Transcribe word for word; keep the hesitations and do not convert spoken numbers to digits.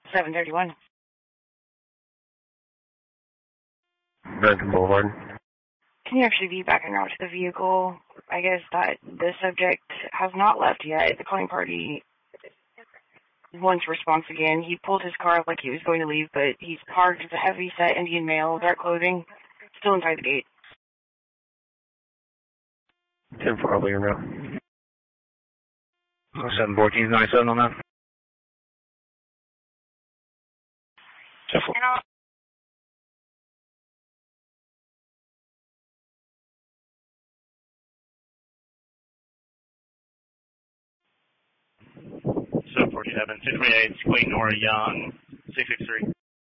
seven thirty-one. Benton Boulevard. Can you actually be back en route to the vehicle? I guess that the subject has not left yet. The calling party wants response again. He pulled his car up like he was going to leave, but he's parked as a heavy-set Indian male, dark clothing, still inside the gate. ten four, I'll be in route. seven fourteen, ninety-seven on that. ten four. seven forty-seven, two twenty-eight, Queen Nora Young, six six three.